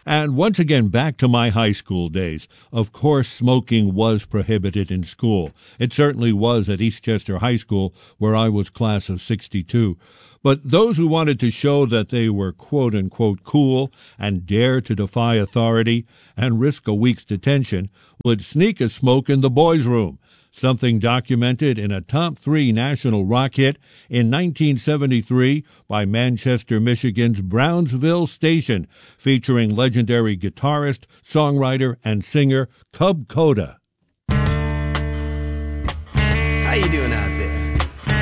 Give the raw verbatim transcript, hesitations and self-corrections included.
And once again, back to my high school days. Of course, smoking was prohibited in school. It certainly was at Eastchester High School, where I was class of sixty-two. But those who wanted to show that they were quote-unquote cool and dare to defy authority and risk a week's detention would sneak a smoke in the boys' room, something documented in a top three national rock hit in nineteen seventy-three by Manchester, Michigan's Brownsville Station, featuring legendary guitarist, songwriter, and singer Cub Koda. How you doing?